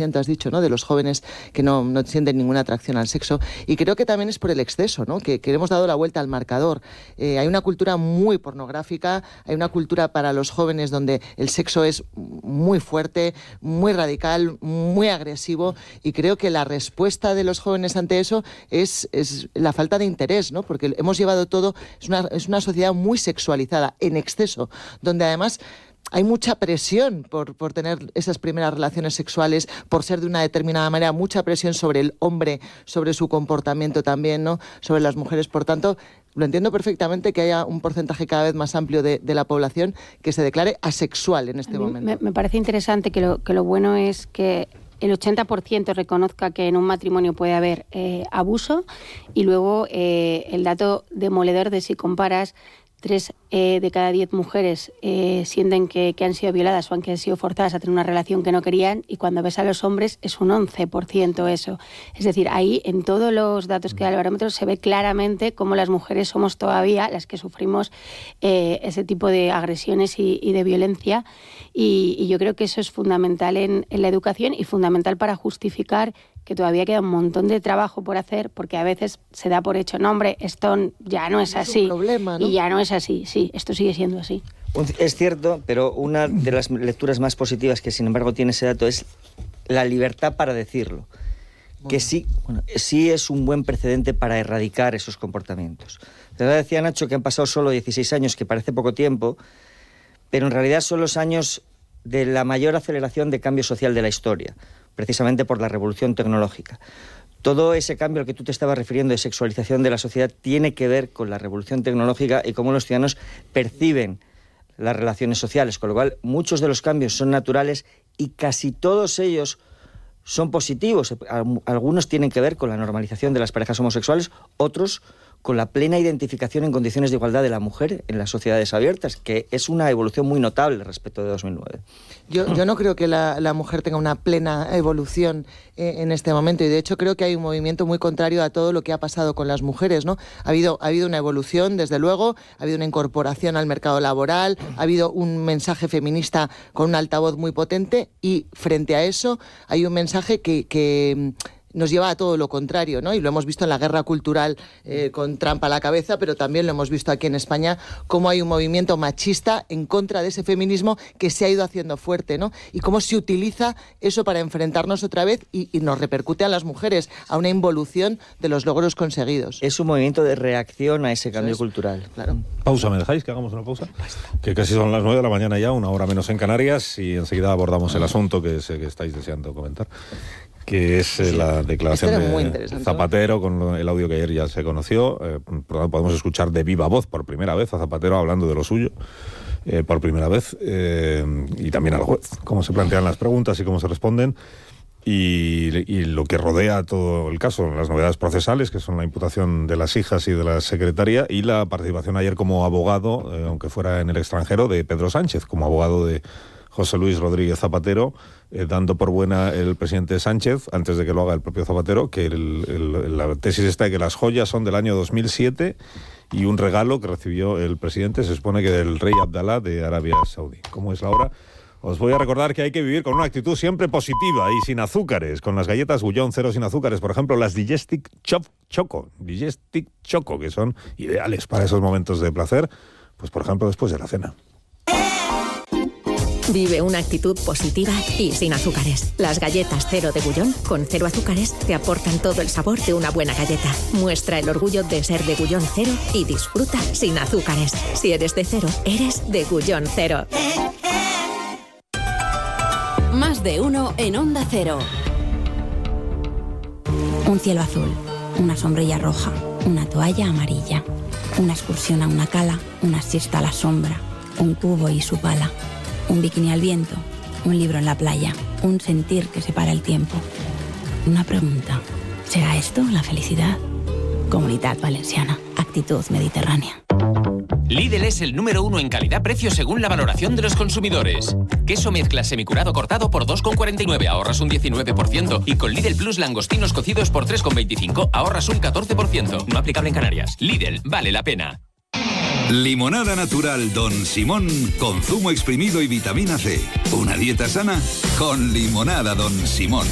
40% has dicho, ¿no?, de los jóvenes que no sienten ninguna atracción al sexo, y creo que también es por el exceso, ¿no?, que hemos dado la vuelta al marcador. Hay una cultura muy pornográfica, hay una cultura para los jóvenes donde el sexo es muy fuerte, muy radical, muy agresivo, y creo que la respuesta de los jóvenes ante eso es la falta de interés, ¿no?, porque hemos llevado todo, es una sociedad muy sexualizada, en exceso, donde además hay mucha presión por tener esas primeras relaciones sexuales, por ser de una determinada manera, mucha presión sobre el hombre, sobre su comportamiento también, ¿no?, sobre las mujeres. Por tanto, lo entiendo perfectamente que haya un porcentaje cada vez más amplio de la población que se declare asexual en este momento. Me parece interesante que lo bueno es que el 80% reconozca que en un matrimonio puede haber abuso, y luego el dato demoledor de si comparas 3 de cada 10 mujeres sienten que han sido violadas o que han sido forzadas a tener una relación que no querían, y cuando ves a los hombres es un 11% eso. Es decir, ahí en todos los datos que da el barómetro se ve claramente cómo las mujeres somos todavía las que sufrimos ese tipo de agresiones y de violencia, y yo creo que eso es fundamental en la educación y fundamental para justificar que todavía queda un montón de trabajo por hacer, porque a veces se da por hecho, no, hombre, esto ya no es así. Es un problema, ¿no? Y ya no es así, sí, esto sigue siendo así. Es cierto, pero una de las lecturas más positivas que sin embargo tiene ese dato es la libertad para decirlo. Que sí es un buen precedente para erradicar esos comportamientos. De verdad decía Nacho que han pasado solo 16 años, que parece poco tiempo, pero en realidad son los años de la mayor aceleración de cambio social de la historia, precisamente por la revolución tecnológica. Todo ese cambio al que tú te estabas refiriendo de sexualización de la sociedad tiene que ver con la revolución tecnológica y cómo los ciudadanos perciben las relaciones sociales, con lo cual muchos de los cambios son naturales y casi todos ellos son positivos. Algunos tienen que ver con la normalización de las parejas homosexuales, otros con la plena identificación en condiciones de igualdad de la mujer en las sociedades abiertas, que es una evolución muy notable respecto de 2009. Yo no creo que la mujer tenga una plena evolución en este momento, y de hecho creo que hay un movimiento muy contrario a todo lo que ha pasado con las mujeres, ¿no? Ha habido una evolución, desde luego, ha habido una incorporación al mercado laboral, ha habido un mensaje feminista con un altavoz muy potente, y frente a eso hay un mensaje que nos lleva a todo lo contrario, ¿no? Y lo hemos visto en la guerra cultural con Trump a la cabeza, pero también lo hemos visto aquí en España, cómo hay un movimiento machista en contra de ese feminismo que se ha ido haciendo fuerte, ¿no? Y cómo se utiliza eso para enfrentarnos otra vez y nos repercute a las mujeres, a una involución de los logros conseguidos. Es un movimiento de reacción a ese cambio cultural. Claro. Pausa, ¿me dejáis que hagamos una pausa? Que casi son las 9 de la mañana ya, una hora menos en Canarias, y enseguida abordamos el asunto que sé que estáis deseando comentar, que es la declaración de Zapatero, con el audio que ayer ya se conoció. Por lo tanto, podemos escuchar de viva voz por primera vez a Zapatero hablando de lo suyo, por primera vez, y también al juez, cómo se plantean las preguntas y cómo se responden, y lo que rodea todo el caso, las novedades procesales, que son la imputación de las hijas y de la secretaria, y la participación ayer como abogado, aunque fuera en el extranjero, de Pedro Sánchez, como abogado de José Luis Rodríguez Zapatero, dando por buena el presidente Sánchez, antes de que lo haga el propio Zapatero, que la tesis está de que las joyas son del año 2007 y un regalo que recibió el presidente, se supone que del rey Abdalá de Arabia Saudí. ¿Cómo es la hora? Os voy a recordar que hay que vivir con una actitud siempre positiva y sin azúcares, con las galletas Gullón cero sin azúcares, por ejemplo, las Digestic Choco, que son ideales para esos momentos de placer, pues por ejemplo después de la cena. Vive una actitud positiva y sin azúcares. Las galletas cero de Gullón, con 0 azúcares, te aportan todo el sabor de una buena galleta. Muestra el orgullo de ser de Gullón cero y disfruta sin azúcares. Si eres de cero, eres de Gullón cero. Más de uno en Onda Cero. Un cielo azul, una sombrilla roja, una toalla amarilla, una excursión a una cala, una siesta a la sombra, un cubo y su pala. Un bikini al viento, un libro en la playa, un sentir que separa el tiempo. Una pregunta, ¿será esto la felicidad? Comunidad Valenciana, actitud mediterránea. Lidl es el número 1 en calidad-precio según la valoración de los consumidores. Queso mezcla semicurado cortado por 2,49, ahorras un 19%. Y con Lidl Plus langostinos cocidos por 3,25, ahorras un 14%. No aplicable en Canarias. Lidl, vale la pena. Limonada natural Don Simón con zumo exprimido y vitamina C. Una dieta sana con limonada Don Simón.